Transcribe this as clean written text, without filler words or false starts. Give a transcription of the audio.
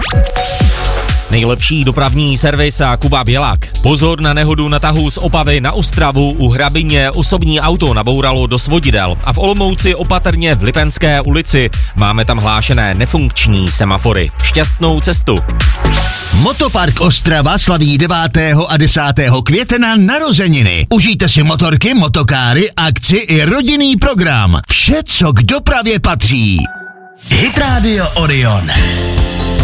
Nejlepší dopravní servis a Kuba Bělák. Pozor na nehodu na tahu z Opavy na Ostravu, u Hrabině osobní auto nabouralo do svodidel a v Olomouci opatrně v Lipenské ulici. Máme tam hlášené nefunkční semafory. Šťastnou cestu. Motopark Ostrava slaví 9. a 10. května narozeniny. Užijte si motorky, motokáry, akci i rodinný program. Vše, co k dopravě patří. Hit Radio Orion.